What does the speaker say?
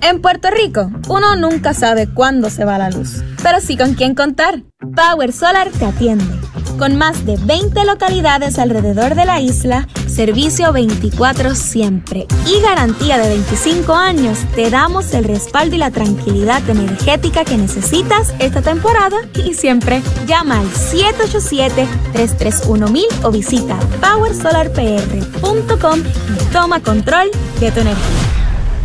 En Puerto Rico, uno nunca sabe cuándo se va la luz, pero sí con quién contar. Power Solar te atiende. Con más de 20 localidades alrededor de la isla, servicio 24 siempre y garantía de 25 años, te damos el respaldo y la tranquilidad energética que necesitas esta temporada y siempre. Llama al 787-331-1000 o visita powersolarpr.com y toma control de tu energía.